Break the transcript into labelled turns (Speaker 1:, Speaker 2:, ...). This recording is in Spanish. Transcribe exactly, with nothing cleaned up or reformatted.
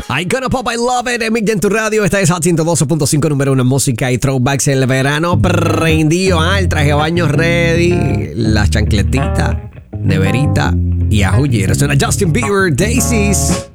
Speaker 1: I Gonna Pop, I Love It, Emig en tu radio. Esta es Hot ciento doce punto cinco, número uno en música y throwbacks. El verano prendido, ah, el traje de baño ready, las chancletitas, neverita y a huir. Suena Justin Bieber, Daisies.